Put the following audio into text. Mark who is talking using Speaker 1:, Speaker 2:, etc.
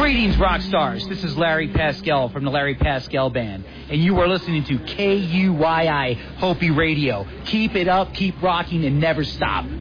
Speaker 1: Greetings, rock stars. This is Larry Pascal from the Larry Pascal Band, and you are listening to KUYI Hopi Radio. Keep it up, keep rocking, and never stop.